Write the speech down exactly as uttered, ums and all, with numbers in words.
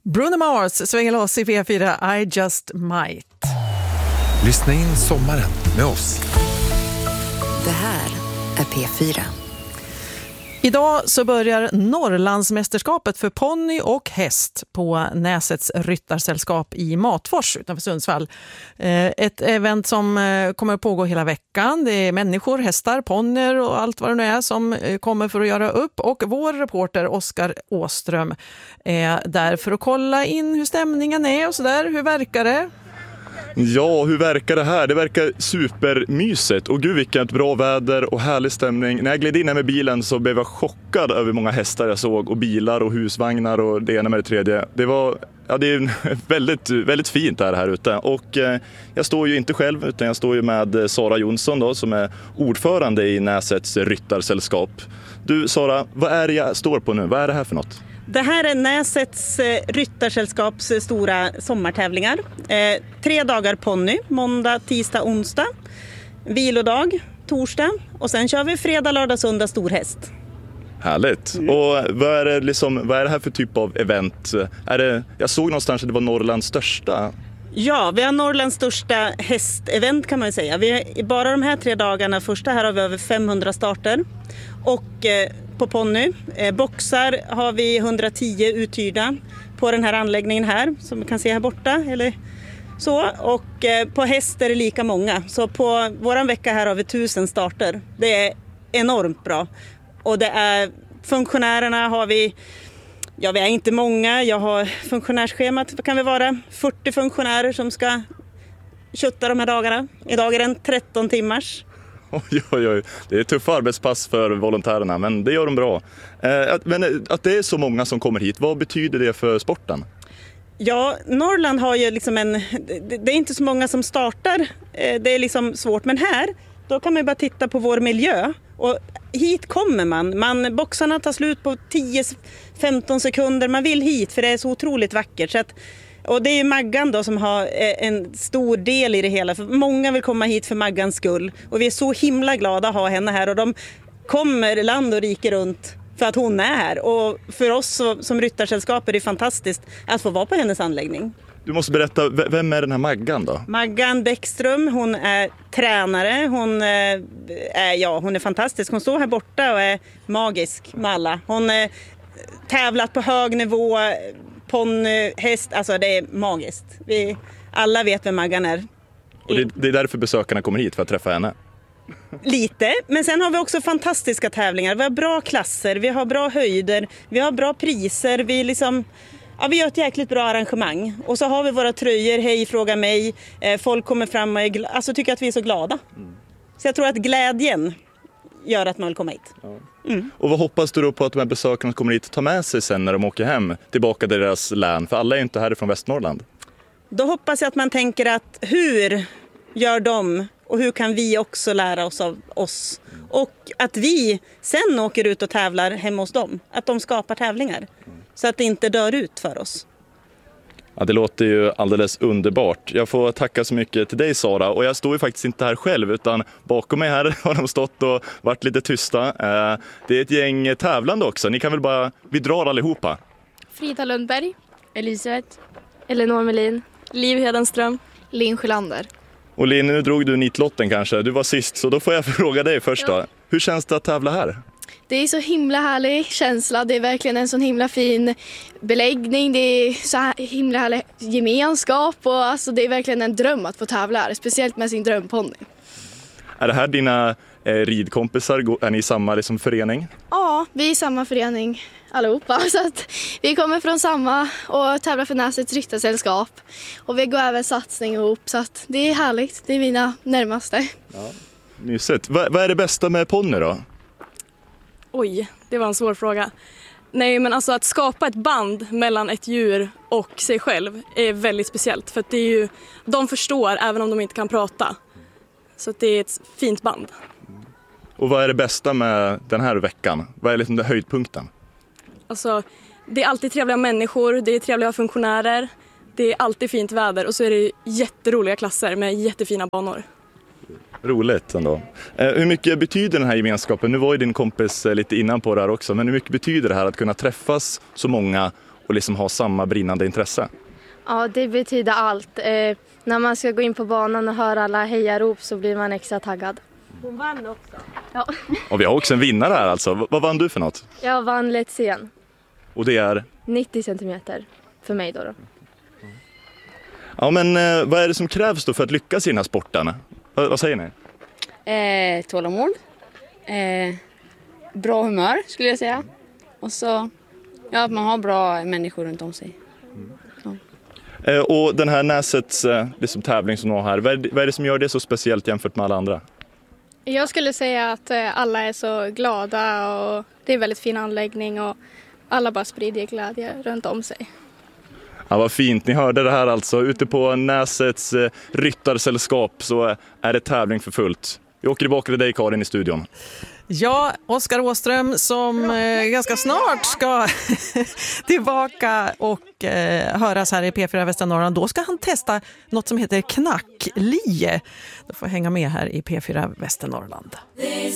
Bruno Mars svänger loss i P fyra, I just might. Lyssna in sommaren med oss. Det här är P fyra. Idag så börjar Norrlandsmästerskapet för ponny och häst på Näsets ryttarsällskap i Matfors utanför Sundsvall. Ett event som kommer att pågå hela veckan. Det är människor, hästar, ponnyer och allt vad det nu är som kommer för att göra upp. Och vår reporter Oskar Åström är där för att kolla in hur stämningen är och sådär. Hur verkar det? Ja, hur verkar det här? Det verkar supermysigt. Och gud vilket bra väder och härlig stämning. När jag gled in här med bilen så blev jag chockad över många hästar jag såg. Och bilar och husvagnar och det ena med det tredje. Det var ja, det är väldigt, väldigt fint här, här ute. Och eh, jag står ju inte själv utan jag står ju med Sara Jonsson då, som är ordförande i Näsets ryttarsällskap. Du Sara, vad är det jag står på nu? Vad är det här för något? Det här är Näsets ryttarsällskaps stora sommartävlingar. Eh, tre dagar ponny, måndag, tisdag, onsdag. Vilodag, torsdag. Och sen kör vi fredag, lördag, söndag, storhäst. Härligt. Mm. Och vad är, det liksom, vad är det här för typ av event? Är det, jag såg någonstans att det var Norrlands största. Ja, vi har Norrlands största hästevent kan man säga. Vi har, bara de här tre dagarna, första här har vi över femhundra starter. Och eh, på ponny, eh, boxar har vi hundratio uthyrda på den här anläggningen här, som vi kan se här borta. Eller så. Och eh, på häst är det lika många. Så på våran vecka här har vi tusen starter. Det är enormt bra. Och det är, funktionärerna har vi, ja vi är inte många. Jag har funktionärsschemat, det kan vi vara fyrtio funktionärer som ska kötta de här dagarna. Idag är den tretton timmars. Oj, oj, oj. Det är tuffa arbetspass för volontärerna, men det gör de bra. Eh, men att det är så många som kommer hit, vad betyder det för sporten? Ja, Norrland har ju liksom en, det är inte så många som startar, eh, det är liksom svårt. Men här, då kan man bara titta på vår miljö. Och hit kommer man. man boxarna tar slut på tio till femton sekunder. Man vill hit för det är så otroligt vackert. Så att, och det är ju Maggan då som har en stor del i det hela. För många vill komma hit för Maggans skull. Och vi är så himla glada att ha henne här. Och de kommer land och rike runt för att hon är här. Och för oss som ryttarsällskap är det fantastiskt att få vara på hennes anläggning. Du måste berätta, vem är den här Maggan då? Maggan Bäckström, hon är tränare, hon är, ja, hon är fantastisk. Hon står här borta och är magisk med alla. Hon är tävlat på hög nivå, ponny, häst, alltså det är magiskt. Vi alla vet vem Maggan är. Och det, det är därför besökarna kommer hit, för att träffa henne? Lite, men sen har vi också fantastiska tävlingar. Vi har bra klasser, vi har bra höjder, vi har bra priser, vi liksom... Ja, vi gör ett jäkligt bra arrangemang. Och så har vi våra tröjor, hej fråga mig. Eh, folk kommer fram och är gl- alltså, tycker att vi är så glada. Mm. Så jag tror att glädjen gör att man vill komma hit. Ja. Mm. Och vad hoppas du då på att de här besökarna kommer hit och tar med sig sen när de åker hem tillbaka till deras län? För alla är ju inte härifrån Västernorrland. Då hoppas jag att man tänker att hur gör de och hur kan vi också lära oss av oss? Mm. Och att vi sen åker ut och tävlar hemma hos dem. Att de skapar tävlingar. Mm. Så att det inte dör ut för oss. Ja, det låter ju alldeles underbart. Jag får tacka så mycket till dig Sara. Och jag står ju faktiskt inte här själv utan bakom mig här har de stått och varit lite tysta. Det är ett gäng tävlande också. Ni kan väl bara, vi drar allihopa. Frida Lundberg, Elisabeth, Elinor Melin, Liv Hedenström, Linn Skylander. Och Linn, nu drog du nitlotten kanske. Du var sist så då får jag fråga dig först då. Ja. Hur känns det att tävla här? Det är så himla härlig känsla. Det är verkligen en sån himla fin beläggning. Det är så här himla härlig gemenskap. Och alltså det är verkligen en dröm att få tävla här. Speciellt med sin drömponny. Är det här dina eh, ridkompisar? Är ni i samma liksom, förening? Ja, vi är i samma förening allihopa. Så att vi kommer från samma och tävlar för Näsets ryttarsällskap. Och vi går även satsning ihop. Så att det är härligt. Det är mina närmaste. Ja, mysigt. Va- vad är det bästa med ponny då? Oj, det var en svår fråga. Nej, men alltså att skapa ett band mellan ett djur och sig själv är väldigt speciellt. För att det är ju, de förstår även om de inte kan prata. Så att det är ett fint band. Och vad är det bästa med den här veckan? Vad är liksom den höjdpunkten? Alltså, det är alltid trevliga människor, det är trevliga funktionärer. Det är alltid fint väder och så är det jätteroliga klasser med jättefina banor. Roligt ändå. Eh, hur mycket betyder den här gemenskapen? Nu var ju din kompis eh, lite innan på det här också, men hur mycket betyder det här att kunna träffas så många och och liksom ha samma brinnande intresse? Ja, det betyder allt. Eh, när man ska gå in på banan och höra alla hejarop så blir man extra taggad. Hon vann också. Ja. Och vi har också en vinnare här alltså. V- vad vann du för något? Jag vann lätt scen. Och det är? nittio centimeter för mig då. då. Ja, men eh, vad är det som krävs då för att lyckas i den här sporten? V- vad säger ni? Eh, tålamod. Eh, bra humör skulle jag säga. Och så ja, att man har bra människor runt om sig. Ja. Eh, och den här Näsets eh, liksom tävling som har här, vad är, det, vad är det som gör det så speciellt jämfört med alla andra? Jag skulle säga att alla är så glada och det är en väldigt fin anläggning och alla bara sprider glädje runt om sig. Ja, vad fint, ni hörde det här alltså. Ute på Näsets eh, ryttarsällskap så är det tävling för fullt. Vi åker tillbaka till dig, Karin, i studion. Ja, Oskar Åström som eh, ganska snart ska tillbaka och eh, höras här i P fyra Västernorrland. Då ska han testa något som heter knacklie. Du får hänga med här i P fyra Västernorrland.